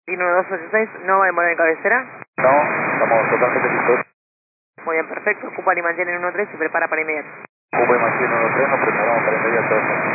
¿Y 1286 no va a demorar en cabecera? No, estamos totalmente listos. Muy bien, perfecto. Ocupa y mantiene en 13 y prepara para inmediato. Ocupa y mantiene 1-3, nos preparamos para inmediato.